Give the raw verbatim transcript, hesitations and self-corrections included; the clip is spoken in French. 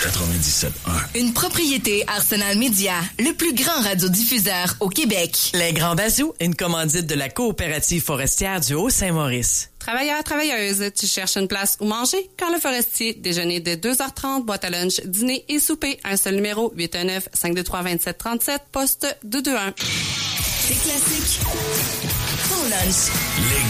quatre-vingt-dix-sept un. Une propriété Arsenal Média, le plus grand radiodiffuseur au Québec. Les Grands Bazous, une commandite de la coopérative forestière du Haut-Saint-Maurice. Travailleurs, travailleuses, tu cherches une place où manger? Quand le Forestier, déjeuner de deux heures trente, boîte à lunch, dîner et souper. Un seul numéro, huit un neuf, cinq deux trois, deux sept trois sept, poste deux deux un. C'est classique. Ton lunch. Les